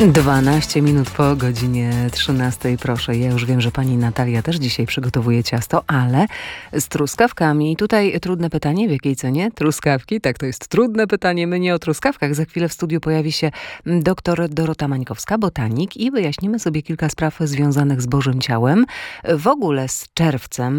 12 minut po godzinie 13. Proszę, ja już wiem, że pani Natalia też dzisiaj przygotowuje ciasto, ale z truskawkami. I tutaj trudne pytanie, w jakiej cenie truskawki? Tak, to jest trudne pytanie, my nie o truskawkach. Za chwilę w studiu pojawi się dr Dorota Mańkowska, botanik, i wyjaśnimy sobie kilka spraw związanych z Bożym Ciałem. W ogóle z czerwcem